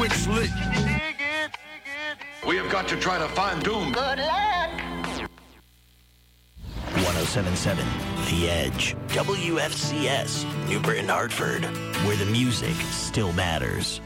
switch lit. We have got to try to find Doom. Good luck. 1077 The Edge, WFCS, New Britain, Hartford, where the music still matters.